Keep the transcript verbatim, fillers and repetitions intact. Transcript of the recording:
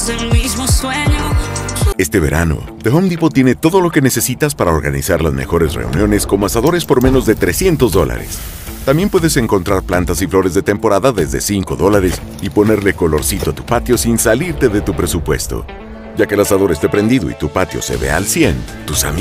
el mismo sueño. Este verano, The Home Depot tiene todo lo que necesitas para organizar las mejores reuniones como asadores por menos de trescientos dólares. También puedes encontrar plantas y flores de temporada desde cinco dólares y ponerle colorcito a tu patio sin salirte de tu presupuesto. Ya que el asador esté prendido y tu patio se ve al cien, tus amigos